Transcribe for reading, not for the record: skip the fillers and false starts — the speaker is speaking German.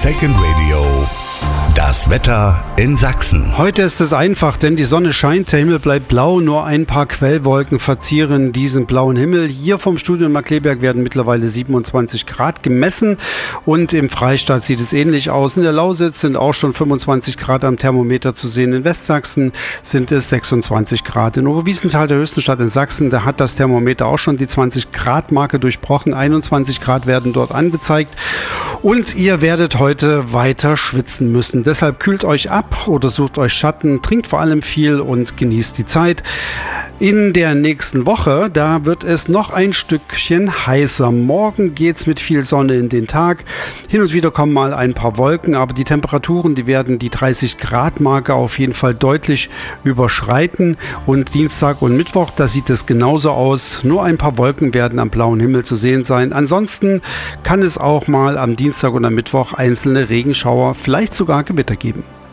Second Radio. Das Wetter in Sachsen. Heute ist es einfach, denn die Sonne scheint, der Himmel bleibt blau, nur ein paar Quellwolken verzieren diesen blauen Himmel. Hier vom Studio in Markkleeberg werden mittlerweile 27 Grad gemessen und im Freistaat sieht es ähnlich aus. In der Lausitz sind auch schon 25 Grad am Thermometer zu sehen. In Westsachsen sind es 26 Grad. In Oberwiesenthal, der höchsten Stadt in Sachsen, da hat das Thermometer auch schon die 20 Grad Marke durchbrochen. 21 Grad werden dort angezeigt und ihr werdet heute weiter schwitzen müssen. Deshalb kühlt euch ab oder sucht euch Schatten, trinkt vor allem viel und genießt die Zeit. In der nächsten Woche, da wird es noch ein Stückchen heißer. Morgen geht's mit viel Sonne in den Tag. Hin und wieder kommen mal ein paar Wolken, aber die Temperaturen, die werden die 30 Grad Marke auf jeden Fall deutlich überschreiten. Und Dienstag und Mittwoch, da sieht es genauso aus. Nur ein paar Wolken werden am blauen Himmel zu sehen sein. Ansonsten kann es auch mal am Dienstag und am Mittwoch einzelne Regenschauer, vielleicht sogar Gewitter geben.